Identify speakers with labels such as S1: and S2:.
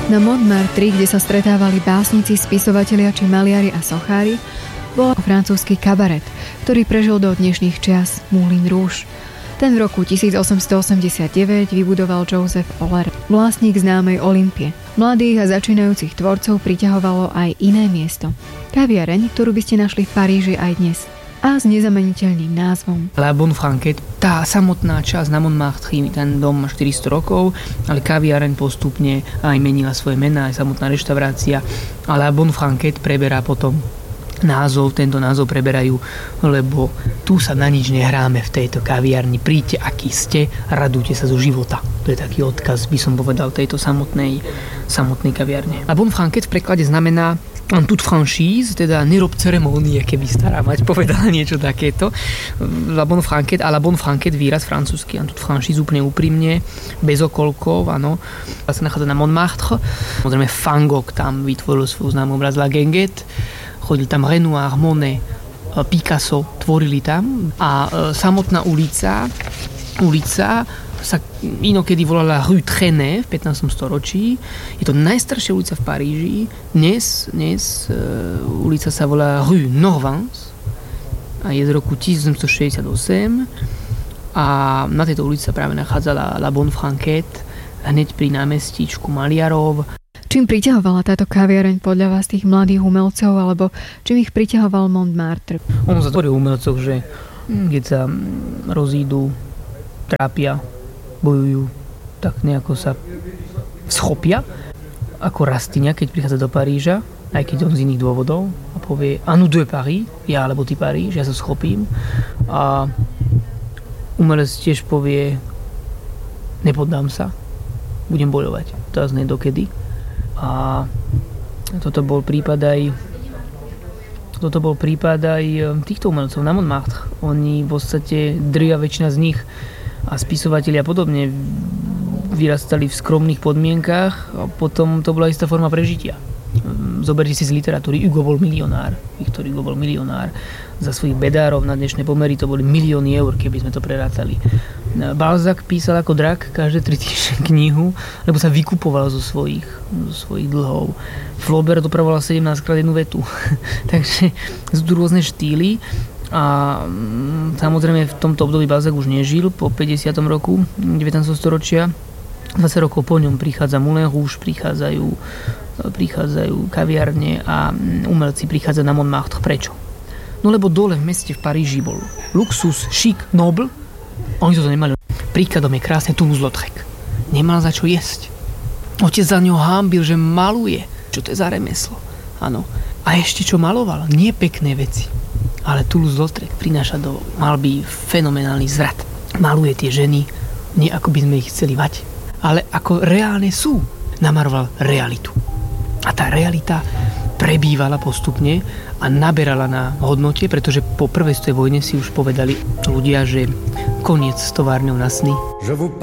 S1: Na Montmartre, kde sa stretávali básnici, spisovatelia či maliari a sochári, bol francúzsky kabaret, ktorý prežil do dnešných čias Moulin Rouge. Ten v roku 1889 vybudoval Joseph Euler, vlastník známej Olympie. Mladých a začínajúcich tvorcov priťahovalo aj iné miesto. Kaviareň, ktorú by ste našli v Paríži aj dnes. A s nezameniteľným názvom
S2: La Bonne Franquette. Tá samotná časť na Montmartre, ten dom má 400 rokov, ale kaviareň postupne aj menila svoje mená, aj samotná reštaurácia. A La Bonne Franquette preberá potom tento názov preberajú, lebo tu sa na nič nehráme v tejto kaviarni. Príďte, aký ste, radujte sa zo života. To je taký odkaz, by som povedal, tejto samotnej kaviarne. La Bonne Franquette v preklade znamená en toute franchise, teda nerob ceremónie, keby stará mať povedala niečo takéto. La Bonne Franquette a La Bonne Franquette výraz francúzsky, en toute franchise, úplne úprimne, bez okolkov, áno. Sa nachádza na Montmartre. Samozrejme Van Gogh tam vytvoril svoj známy obraz La Guinguette. Chodil tam Renoir, Monet, Picasso, tvorili tam. A samotná ulica sa inokedy volala Rue Trenet v 15. storočí. Je to najstaršia ulica v Paríži. Dnes ulica sa volá Rue Norvins a je z roku 1868 a na tejto ulici sa práve nachádzala La Bonne Franquette hneď pri námestíčku maliarov.
S1: Čím priťahovala táto kaviareň podľa vás tých mladých umelcov, alebo čím ich priťahoval Montmartre?
S2: On sa tvorí umelcov, že keď sa rozídu, trápia, bojujú, tak nejako sa schopia. Ako Rastignac, keď prichádza do Paríža, aj keď on z iných dôvodov, a povie a nous deux Paris, ja alebo ty Paríž, ja sa schopím. A umelec tiež povie nepoddám sa, budem bojovať. To znie dokedy. A toto bol prípad aj týchto umelcov na Montmartre. Oni v podstate, drvivá väčšina z nich a spisovatelia podobne vyrastali v skromných podmienkách a potom to bola istá forma prežitia. Zoberte si z literatúry, Hugo bol milionár. Victor Hugo bol milionár. Za svojich bedárov na dnešné pomery to boli milióny eur, keby sme to prerátali. Balzac písal ako drak každé 3 týždne knihu, lebo sa vykupoval zo svojich dlhov. Flaubert dopravoval 17-krát jednu vetu. Takže sú tu rôzne štýly a samozrejme v tomto období Balzac už nežil po 50. roku 19. storočia. 20 rokov po ňom prichádza Moulin Rouge, prichádzajú kaviarne a umelci prichádzajú na Montmartre. Prečo? No lebo dole v meste v Paríži bol luxus, chic, noble. Oni to nemali. Príkladom je krásne Toulouse-Lautrec. Nemal za čo jesť. Otec za ňo hanbil, že maluje. Čo to je za remeslo? Áno. A ešte čo maloval? Nie pekné veci. Ale Toulouse-Lautrec prináša do malby fenomenálny zvrat. Maluje tie ženy, nie ako by sme ich chceli mať, ale ako reálne sú. Namaroval realitu. A tá realita prebývala postupne a naberala na hodnote, pretože po prvej svetovej vojne si už povedali ľudia, že koniec s továrňou na sny.